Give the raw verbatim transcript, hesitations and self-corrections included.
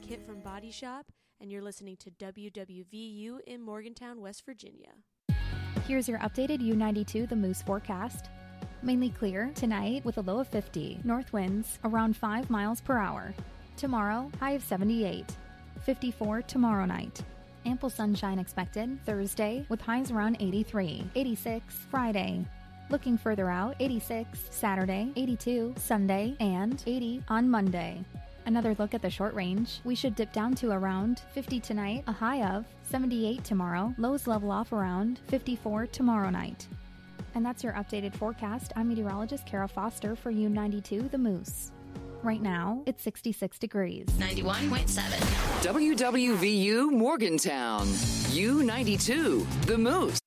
Kit from Body Shop, and you're listening to W W V U in Morgantown, West Virginia. Here's your updated U ninety-two The Moose forecast. Mainly clear tonight with a low of fifty. North winds around five miles per hour. Tomorrow, high of seventy-eight. fifty-four tomorrow night. Ample sunshine expected Thursday with highs around eighty-three. eighty-six Friday. Looking further out, eighty-six Saturday, eighty-two Sunday, and eighty on Monday. Another look at the short range. We should dip down to around fifty tonight, a high of seventy-eight tomorrow. Lows level off around fifty-four tomorrow night. And that's your updated forecast. I'm meteorologist Kara Foster for U ninety-two The Moose. Right now, it's sixty-six degrees. ninety-one point seven. W W V U Morgantown. U ninety-two The Moose.